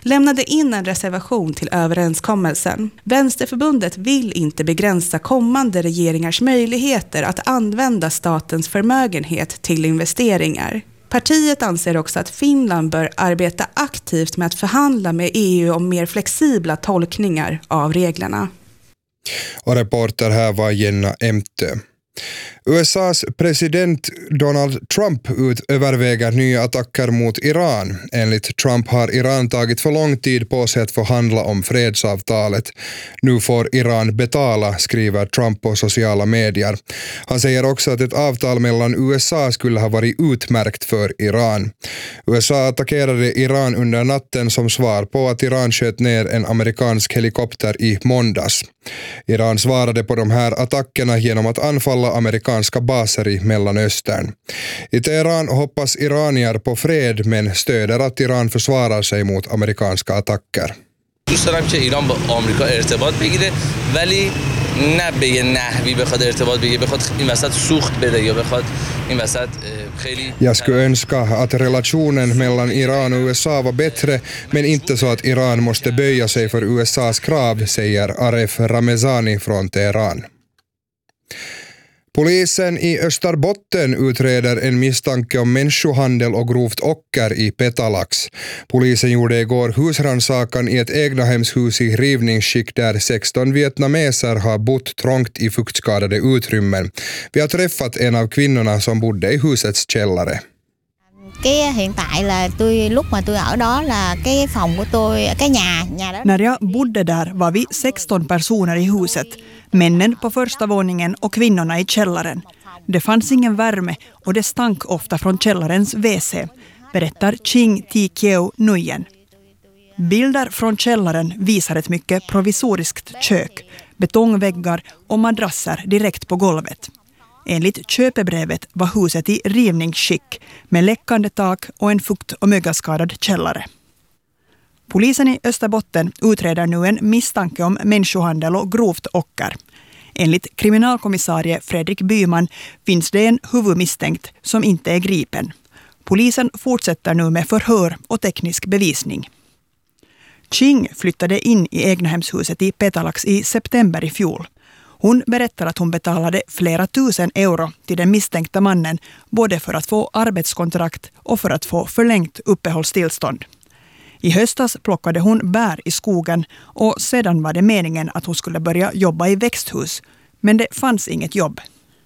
lämnade in en reservation till överenskommelsen. Vänsterförbundet vill inte begränsa kommande regeringars möjligheter att använda statens förmögenhet till investeringar. Partiet anser också att Finland bör arbeta aktivt med att förhandla med EU om mer flexibla tolkningar av reglerna. Och reporter här var Jenna Emtö. USAs president Donald Trump överväger nya attacker mot Iran. Enligt Trump har Iran tagit för lång tid på sig att förhandla om fredsavtalet. Nu får Iran betala, skriver Trump på sociala medier. Han säger också att ett avtal mellan USA skulle ha varit utmärkt för Iran. USA attackerade Iran under natten som svar på att Iran sköt ner en amerikansk helikopter i måndags. Iran svarade på de här attackerna genom att anfalla amerikanska baser i Mellanöstern. I Teheran hoppas iranier på fred men stöder att Iran försvarar sig mot amerikanska attacker. دوست دارم که ایران با آمریکا ارتباط بگیره ولی نه به یه نحوی بخواد ارتباط بگیره بخواد این وسط سوخت بده یا بخواد این وسط خیلی Jag skulle önska att relationen mellan Iran och USA var bättre men inte så att Iran måste böja sig för USAs krav, säger Aref Ramezani från Teheran. Polisen i Österbotten utreder en misstanke om människohandel och grovt ocker i Petalax. Polisen gjorde igår husrannsakan i ett egnahemshus i rivningsskick där 16 vietnameser har bott trångt i fuktskadade utrymmen. Vi har träffat en av kvinnorna som bodde i husets källare. Hiện tại là lúc mà tôi ở đó là cái phòng của tôi, cái nhà đó. När jag bodde där var vi 16 personer i huset, männen på första våningen och kvinnorna i källaren. Det fanns ingen värme och det stank ofta från källarens WC, berättar Ching Ti Kieu Nguyen. Bilder från källaren visar ett mycket provisoriskt kök, betongväggar och madrasser direkt på golvet. Enligt köpebrevet var huset i rivningsskick med läckande tak och en fukt- och mögelskadad källare. Polisen i Österbotten utreder nu en misstanke om människohandel och grovt ocker. Enligt kriminalkommissarie Fredrik Byman finns det en huvudmisstänkt som inte är gripen. Polisen fortsätter nu med förhör och teknisk bevisning. Ching flyttade in i egnahemshuset i Petalax i september i fjol. Hon berättar att hon betalade flera tusen euro till den misstänkta mannen både för att få arbetskontrakt och för att få förlängt uppehållstillstånd. I höstas plockade hon bär i skogen och sedan var det meningen att hon skulle börja jobba i växthus, men det fanns inget jobb.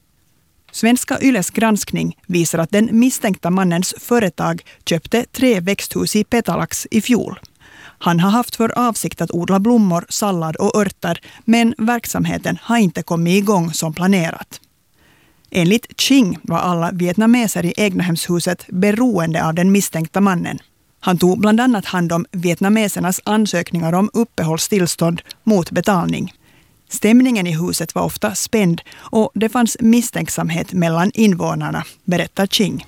Svenska Yles granskning visar att den misstänkta mannens företag köpte 3 växthus i Petalax i fjol. Han har haft för avsikt att odla blommor, sallad och örter, men verksamheten har inte kommit igång som planerat. Enligt Ching var alla vietnameser i egnahemshuset beroende av den misstänkta mannen. Han tog bland annat hand om vietnamesernas ansökningar om uppehållstillstånd mot betalning. Stämningen i huset var ofta spänd och det fanns misstänksamhet mellan invånarna, berättar Ching.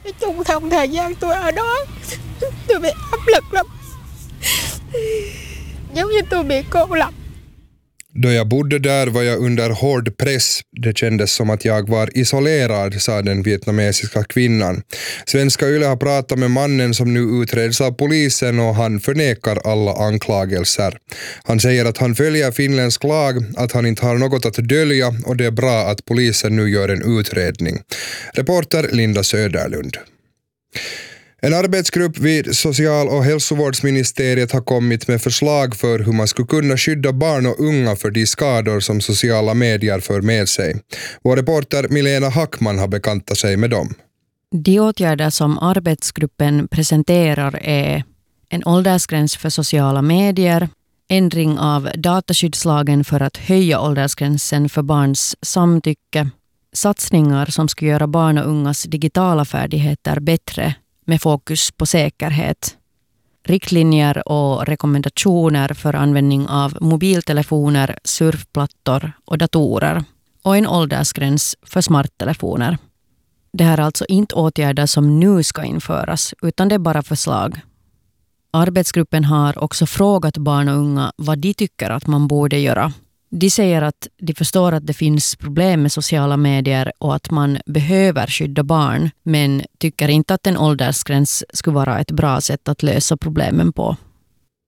Då jag bodde där var jag under hård press. Det kändes som att jag var isolerad, sa den vietnamesiska kvinnan. Svenska Yle har pratat med mannen som nu utreds av polisen och han förnekar alla anklagelser. Han säger att han följer finländsk lag, att han inte har något att dölja och det är bra att polisen nu gör en utredning. Reporter Linda Söderlund. En arbetsgrupp vid Social- och hälsovårdsministeriet har kommit med förslag för hur man skulle kunna skydda barn och unga för de skador som sociala medier för med sig. Vår reporter Milena Hackman har bekantat sig med dem. De åtgärder som arbetsgruppen presenterar är en åldersgräns för sociala medier, ändring av dataskyddslagen för att höja åldersgränsen för barns samtycke, satsningar som ska göra barn och ungas digitala färdigheter bättre med fokus på säkerhet, riktlinjer och rekommendationer för användning av mobiltelefoner, surfplattor och datorer och en åldersgräns för smarttelefoner. Det här är alltså inte åtgärder som nu ska införas utan det är bara förslag. Arbetsgruppen har också frågat barn och unga vad de tycker att man borde göra. De säger att de förstår att det finns problem med sociala medier och att man behöver skydda barn, men tycker inte att en åldersgräns skulle vara ett bra sätt att lösa problemen på.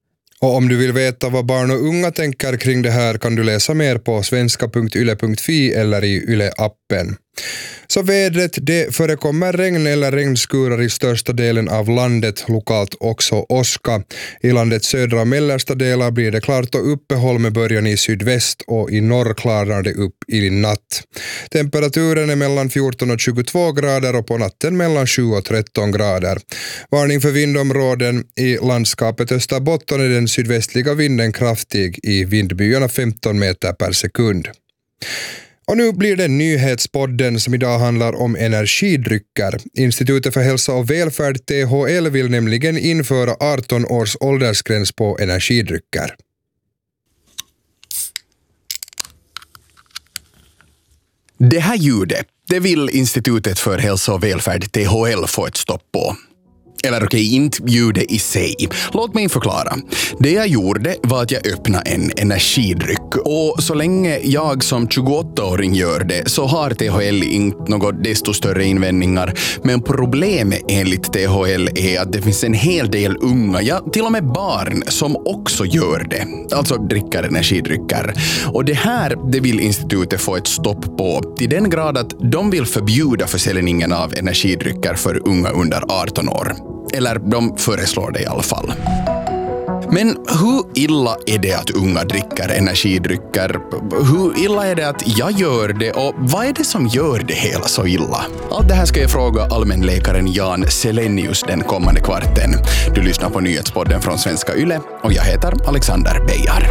Och om du vill veta vad barn och unga tänker kring det här kan du läsa mer på svenska.yle.fi eller i Yle-appen. Så vädret, det förekommer regn eller regnskurar i största delen av landet, lokalt också åska. I landets södra och mellersta delar blir det klart och uppehåll med början i sydväst och i norr klarnar det upp i natt. Temperaturen är mellan 14 och 22 grader och på natten mellan 7 och 13 grader. Varning för vindområden i landskapet Österbotten är den sydvästliga vinden kraftig i vindbyarna 15 meter per sekund. Och nu blir det nyhetspodden som idag handlar om energidrycker. Institutet för hälsa och välfärd THL vill nämligen införa 18 års åldersgräns på energidrycker. Det här ljudet, det vill Institutet för hälsa och välfärd THL få ett stopp på. Eller okej, inte ljudet i sig. Låt mig förklara. Det jag gjorde var att jag öppnade en energidryck. Och så länge jag som 28-åring gör det så har THL inte något desto större invändningar. Men problemet enligt THL är att det finns en hel del unga, ja till och med barn, som också gör det. Alltså dricker energidrycker. Och det här, det vill institutet få ett stopp på till den grad att de vill förbjuda försäljningen av energidrycker för unga under 18 år. Eller de föreslår det i alla fall. Men hur illa är det att unga dricker energidrycker? Hur illa är det att jag gör det? Och vad är det som gör det hela så illa? Allt det här ska jag fråga allmänläkaren Jan Selenius den kommande kvarten. Du lyssnar på nyhetspodden från Svenska Yle och jag heter Alexander Beijar.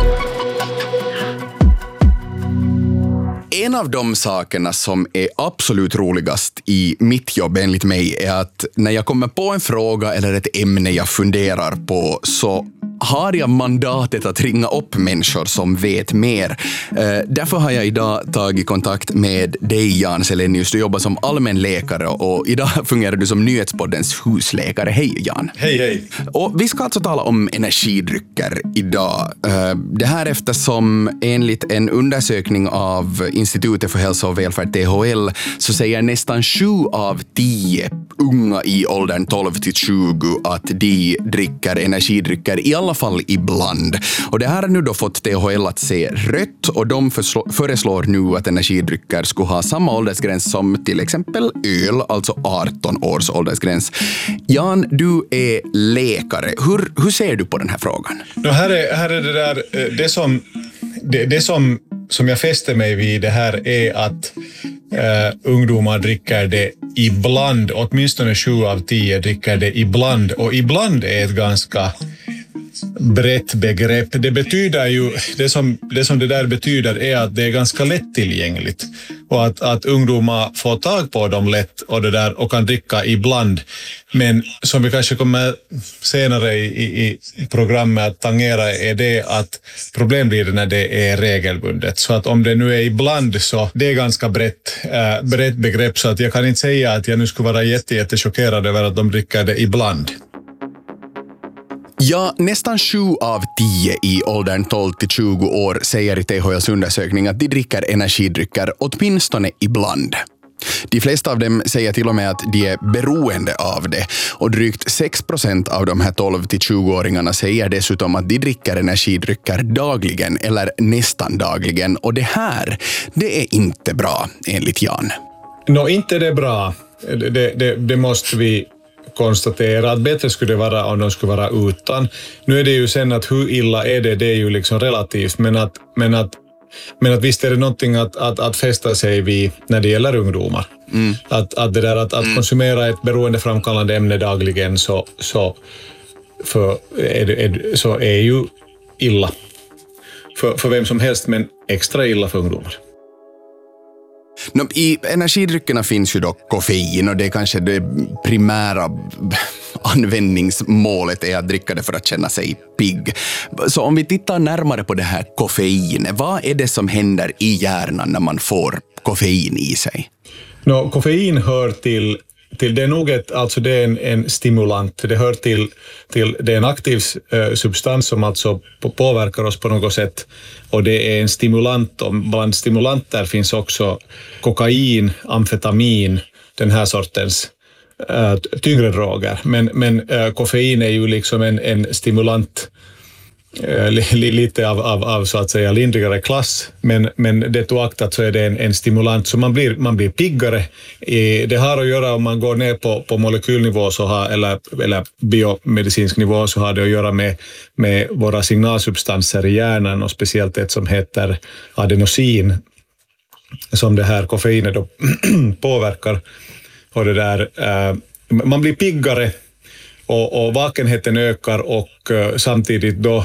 En av de sakerna som är absolut roligast i mitt jobb enligt mig är att när jag kommer på en fråga eller ett ämne jag funderar på så har jag mandatet att ringa upp människor som vet mer. Därför har jag idag tagit kontakt med dig, Jan Selenius. Du jobbar som allmänläkare och idag fungerar du som nyhetspoddens husläkare. Hej, Jan. Hej, hej. Och vi ska alltså tala om energidrycker idag. Det här eftersom enligt en undersökning av Institutet för hälsa och välfärd THL så säger nästan 7 av 10 unga i åldern 12 till 20 att de dricker energidrycker i alla fall ibland. Och det här har nu då fått THL att se rött och de föreslår nu att energidrycker skulle ha samma åldersgräns som till exempel öl, alltså 18 års åldersgräns. Jan, du är läkare. Hur ser du på den här frågan? Här är det där, det som jag fäster mig vid det här är att ungdomar dricker det ibland, åtminstone 7 av 10 dricker det ibland, och ibland är ett ganska brett begrepp. Det betyder ju, det som det där betyder är att det är ganska lättillgängligt och att ungdomar får tag på dem lätt och det där och kan dricka ibland. Men som vi kanske kommer senare i programmet att tangera är det att problem blir det när det är regelbundet. Så att om det nu är ibland så det är ganska brett begrepp, så att jag kan inte säga att jag nu skulle vara jättechockerad över att de dricker det ibland. Ja, nästan 7 av 10 i åldern 12 till 20 år säger i THLs undersökning att de dricker energidrycker åtminstone ibland. De flesta av dem säger till och med att de är beroende av det, och drygt 6% av de här 12 till 20-åringarna säger dessutom att de dricker energidrycker dagligen eller nästan dagligen, och det här, det är inte bra enligt Jan. Inte det är bra. Det måste vi konstatera, att bättre skulle det vara om de skulle vara utan. Nu är det ju sen att hur illa är det är ju liksom relativt, men att visst är det någonting att fästa sig vid när det gäller ungdomar. Att det där att konsumera ett beroendeframkallande ämne dagligen så är ju illa för vem som helst, men extra illa för ungdomar. I energidryckerna finns ju då koffein, och det är kanske det primära användningsmålet är att dricka det för att känna sig pigg. Så om vi tittar närmare på det här koffein, vad är det som händer i hjärnan när man får koffein i sig? Koffein hör till det är nog det är en stimulant. Det hör till det är en aktiv substans som alltså påverkar oss på något sätt, och det är en stimulant, och bland stimulanter finns också kokain, amfetamin, den här sortens tyngre droger. Men koffein är ju liksom en stimulant lite av så att säga lindrigare klass, men det oaktat så är det en stimulant, så man blir piggare. Det har att göra, om man går ner på molekylnivå så eller biomedicinsk nivå, så har det att göra med våra signalsubstanser i hjärnan, och speciellt ett som heter adenosin, som det här koffeinet då påverkar. Och det där, man blir piggare och vakenheten ökar, och samtidigt då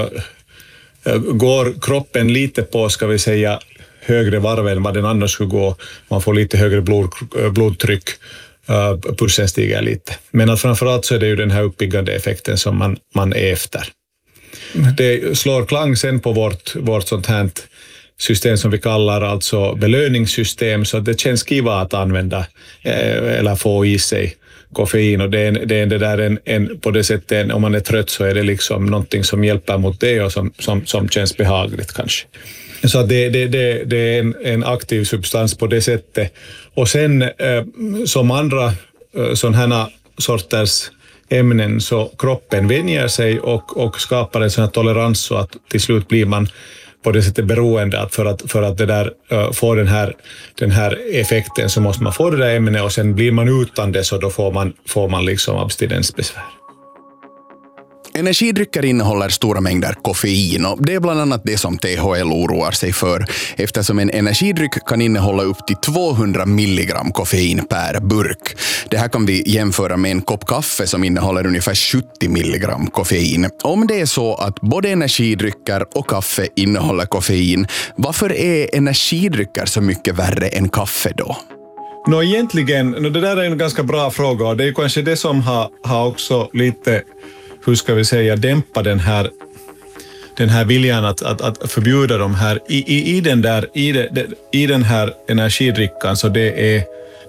går kroppen lite på, ska vi säga, högre varv än vad den annars skulle gå. Man får lite högre blodtryck, pulsen stiger lite. Men att framförallt så är det ju den här uppiggande effekten som man är efter. Det slår klang sen på vårt sånt här system som vi kallar alltså belöningssystem, så det känns kiva att använda eller få i sig koffein, och det är en på det sättet, om man är trött så är det liksom någonting som hjälper mot det och som känns behagligt kanske. Så det är en aktiv substans på det sättet. Och sen som andra sådana här sorters ämnen, så kroppen vänjer sig och skapar en sån här tolerans, så att till slut blir man på det sättet beroende, att för att det där få den här effekten så måste man få det där ämnet, och sen blir man utan det, så då får man liksom abstinensbesvär. Energidrycker innehåller stora mängder koffein, och det är bland annat det som THL oroar sig för, eftersom en energidryck kan innehålla upp till 200 milligram koffein per burk. Det här kan vi jämföra med en kopp kaffe som innehåller ungefär 70 milligram koffein. Om det är så att både energidrycker och kaffe innehåller koffein, varför är energidrycker så mycket värre än kaffe då? Egentligen, det där är en ganska bra fråga, och det är kanske det som har också lite, hur ska vi säga, dämpa den här viljan att förbjuda de här i den här energidrickan. Så det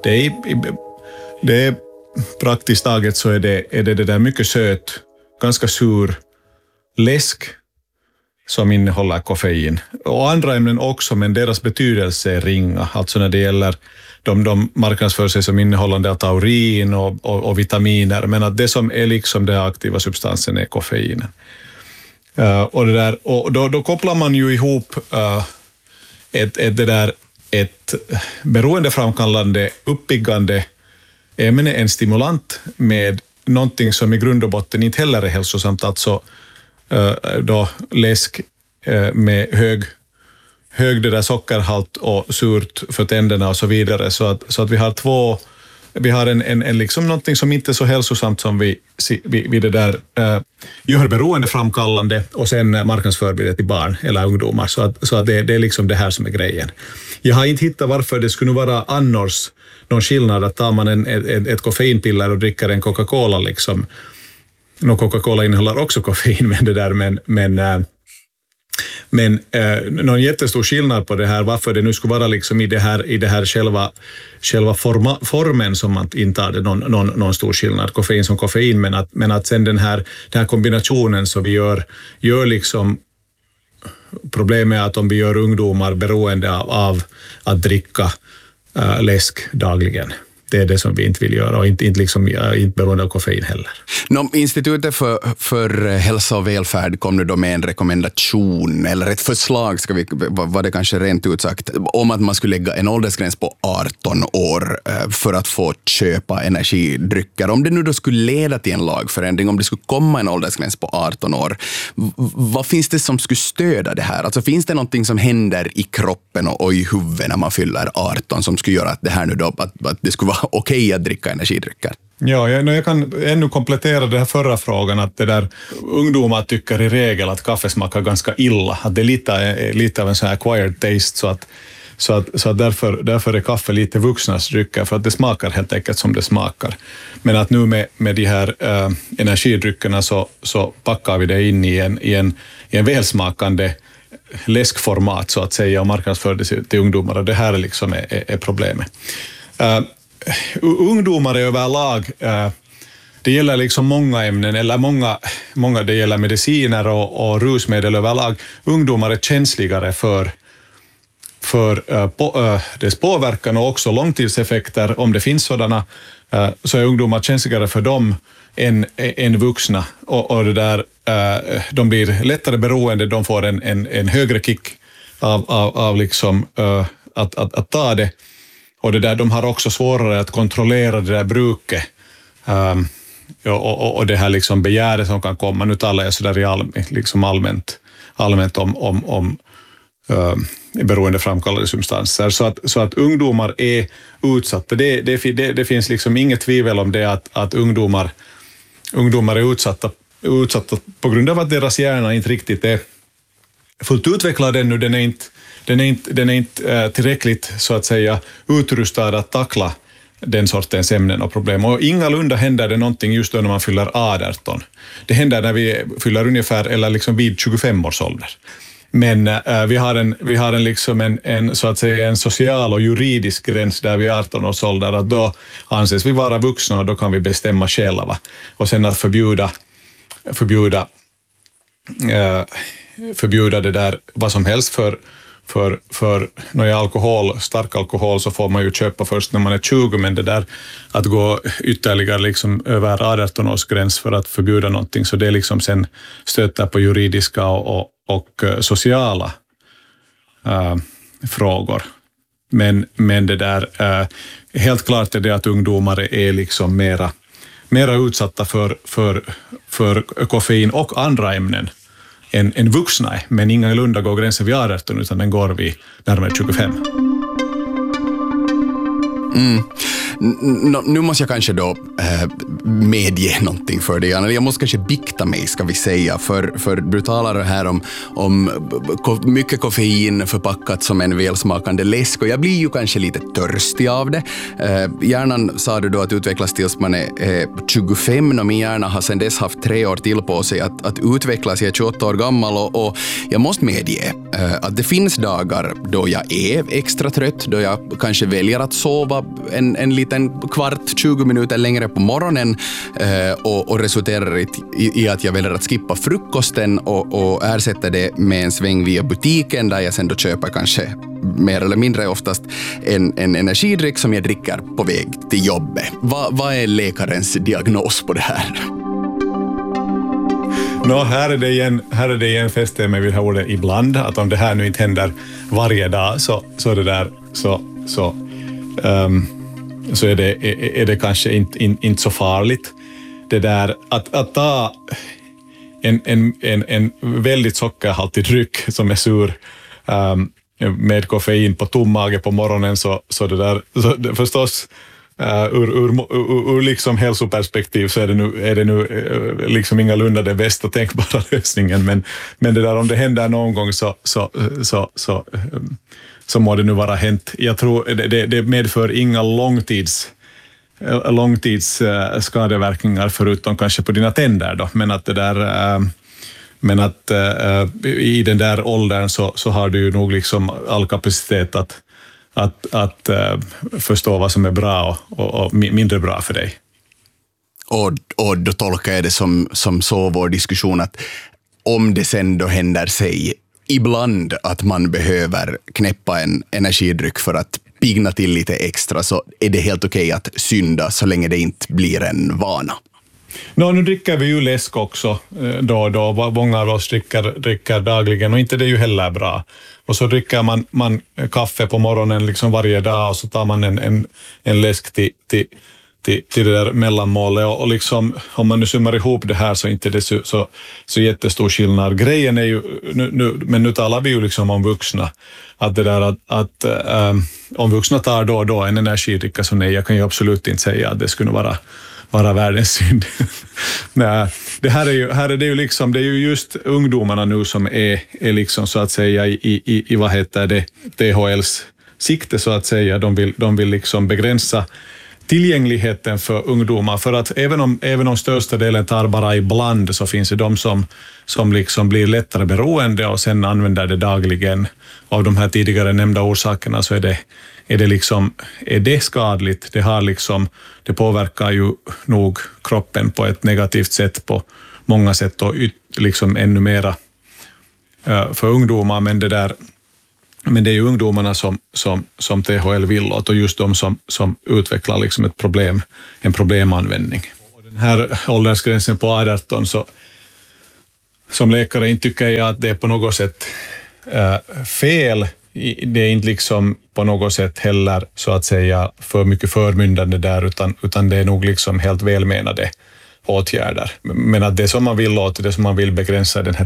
är praktiskt taget så är det där mycket söt, ganska sur läsk som innehåller koffein. Och andra ämnen också, men deras betydelse är ringa. Alltså när det gäller de marknadsför sig som innehållande av taurin och vitaminer, men att det som är liksom den aktiva substansen är koffeinen. Och det där, och då kopplar man ju ihop ett beroendeframkallande, uppiggande ämne, en stimulant, med någonting som i grund och botten inte heller är hälsosamt, alltså då läsk med hög det där sockerhalt och surt för tänderna och så vidare, så att vi har en liksom någonting som inte är så hälsosamt som vi det där gör beroendeframkallande, och sen marknadsför vi det till barn eller ungdomar, så att det är liksom det här som är grejen. Jag har inte hittat varför det skulle vara annars någon skillnad att tar man ett koffeinpiller och dricker en Coca-Cola liksom. Coca-Cola innehåller också koffein, men det där, men någon jättestor skillnad på det här, varför det nu skulle vara liksom i det här själva formen som man inte hade någon stor skillnad, koffein som koffein, men att sen den här kombinationen, så vi gör liksom, problemet är att om vi gör ungdomar beroende av att dricka läsk dagligen. Det är det som vi inte vill göra, och inte beroende av koffein heller. Institutet för hälsa och välfärd kom nu då med en rekommendation, eller ett förslag, var det kanske rent ut sagt, om att man skulle lägga en åldersgräns på 18 år för att få köpa energidrycker. Om det nu då skulle leda till en lagförändring, om det skulle komma en åldersgräns på 18 år, vad finns det som skulle stödja det här? Alltså finns det någonting som händer i kroppen och i huvudet när man fyller 18 som skulle göra att det här nu då, att det skulle vara okej att dricka energidrycker? Ja, jag kan ännu komplettera den här förra frågan, att det där ungdomar tycker i regel att kaffe smakar ganska illa, att det är lite av en sån här acquired taste, så att därför är kaffe lite vuxnas drycker, för att det smakar helt enkelt som det smakar. Men att nu med de här energidryckerna så packar vi det in i en välsmakande läskformat, så att säga, och marknadsför det till ungdomar, och det här liksom är problemet. Ungdomar överlag, det gäller liksom många ämnen, eller många det gäller mediciner och rusmedel överlag. Ungdomar är känsligare för dess påverkan och också långtidseffekter, om det finns sådana, så är ungdomar känsligare för dem än vuxna och det där, de blir lättare beroende, de får en högre kick av liksom, att ta det. Och det där, de har också svårare att kontrollera det där bruket och det här liksom begäret som kan komma. Nu talar jag sådär liksom allmänt om beroendeframkallade substanser. Så att ungdomar är utsatta. Det finns liksom inget tvivel om det att ungdomar är utsatta på grund av att deras hjärna inte riktigt är fullt utvecklad ännu. Den är inte tillräckligt så att säga utrustad att tackla den sortens ämnen och problem. Och ingalunda händer det någonting just då när man fyller 18. Det händer när vi fyller ungefär eller liksom vid 25 års ålder. Men vi har en liksom en så att säga en social och juridisk gräns där vi är 18 års ålder, att då anses vi vara vuxna och då kan vi bestämma själva. Och sen att förbjuda det där vad som helst för någon alkohol, stark alkohol, så får man ju köpa först när man är 20, men det där att gå ytterligare liksom över 18 års gräns för att förbjuda någonting, så det är liksom sen stöter på juridiska och sociala frågor. Men det där, helt klart är det att ungdomar är liksom mera utsatta för koffein och andra ämnen än vuxna är, men ingalunda går gränsen vid 18 utan den går vid närmare 25. Nu måste jag kanske då medge någonting för dig, eller jag måste kanske bikta mig, ska vi säga, för du talar här om mycket koffein förpackat som en välsmakande läsk, och jag blir ju kanske lite törstig av det. Hjärnan, sa du då, att utvecklas tills man är 25, och min hjärna har sedan dess haft 3 år till på sig att utvecklas. Jag är 28 år gammal och jag måste medge att det finns dagar då jag är extra trött, då jag kanske väljer att sova en liten kvart, 20 minuter längre på morgonen och resulterar i att jag väljer att skippa frukosten och ersätta det med en sväng via butiken, där jag sen då köper kanske mer eller mindre oftast en energidryck som jag dricker på väg till jobbet. Vad är läkarens diagnos på det här? Här är det igen fäste med vid det här ordet ibland, att om det här nu inte händer varje dag så är det kanske inte så farligt. Det där att ta en väldigt sockerhaltig dryck som är sur med koffein på tom mage på morgonen, så det där, så förstås ur liksom hälsoperspektiv så är det nu liksom ingalunda den bästa tänkbara lösningen, men det där, om det händer någon gång så må det nu vara hänt. Jag tror det medför inga långtids skadeverkningar förutom kanske på dina tänder då, men att i den där åldern så har du ju nog liksom all kapacitet att förstå vad som är bra och mindre bra för dig. Och då tolkar jag det som så vår diskussion, att om det sen då händer sig ibland att man behöver knäppa en energidryck för att pigna till lite extra, så är det helt okej att synda så länge det inte blir en vana. Nu dricker vi ju läsk också då och då. Många av oss dricker dagligen, och inte det är ju heller bra. Och så dricker man kaffe på morgonen liksom varje dag, och så tar man en läsk till det där mellanmålet, och liksom, om man nu summar ihop det här så inte det så jättestor skillnad. Grejen är ju, men nu talar vi ju liksom om vuxna, att det där att om vuxna tar då och då en energidricka, så nej, jag kan ju absolut inte säga att det skulle vara världens synd. Nej, det är ju liksom, det är ju just ungdomarna nu som är liksom så att säga i vad heter det, THLs sikte så att säga. De vill liksom begränsa tillgängligheten för ungdomar, för att även om största delen tar bara ibland, så finns det de som liksom blir lättare beroende och sen använder det dagligen. Av de här tidigare nämnda orsakerna så är det skadligt. Det påverkar ju nog kroppen på ett negativt sätt på många sätt, och liksom ännu mera för ungdomar, men det är ju ungdomarna som THL vill åt, och just de som utvecklar liksom en problemanvändning. här åldersgränsen på 18 så som läkare inte tycker jag att det är på något sätt fel. Det är inte liksom på något sätt heller så att säga för mycket förmyndande där utan det är nog liksom helt välmenade åtgärder. Men att det som man vill åt, det som man vill begränsa den här